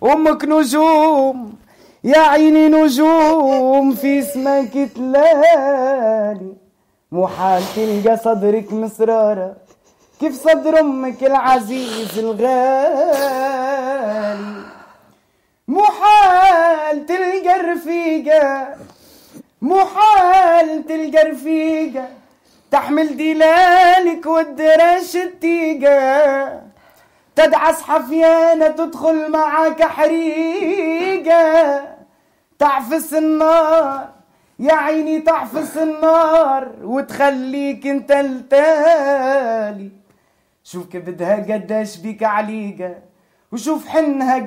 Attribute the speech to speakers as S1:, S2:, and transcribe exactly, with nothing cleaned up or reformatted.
S1: أمك نجوم يا عيني نجوم في سماك تلالي، محال تلقى صدرك مسرارة كيف صدر أمك العزيز الغالي، محال تلقى رفيقة محال تلقى رفيقة تحمل دلالك والدرش التيقة، تدعس حفيانة تدخل معك حريقة، تعفس النار يا عيني تعفس النار وتخليك انت التالي، شوف كبدها قداش بيك عليقة وشوف حنها